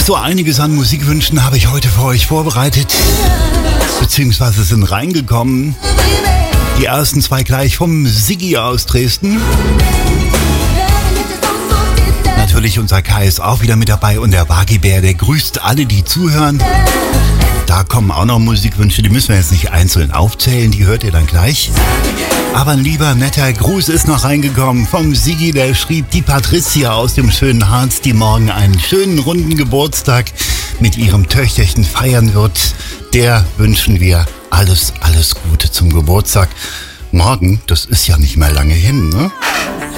So einiges an Musikwünschen habe ich heute für euch vorbereitet, beziehungsweise sind reingekommen. Die ersten zwei gleich vom Siggi aus Dresden. Natürlich unser Kai ist auch wieder mit dabei und der Wagibär, der grüßt alle, die zuhören. Da kommen auch noch Musikwünsche, die müssen wir jetzt nicht einzeln aufzählen, die hört ihr dann gleich. Aber ein lieber, netter Gruß ist noch reingekommen vom Siggi, der schrieb, die Patricia aus dem schönen Harz, die morgen einen schönen runden Geburtstag mit ihrem Töchterchen feiern wird. Der wünschen wir alles Gute zum Geburtstag. Morgen, das ist ja nicht mehr lange hin, ne?